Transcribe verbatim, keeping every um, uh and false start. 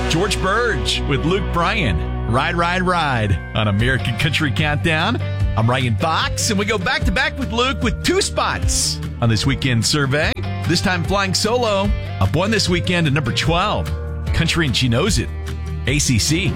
George Burge with Luke Bryan. Ride, Ride, Ride on American Country Countdown. I'm Ryan Fox, and we go back-to-back with Luke with two spots on this weekend survey. This time flying solo. Up one this weekend at number twelve. Country and She Knows It. A C C.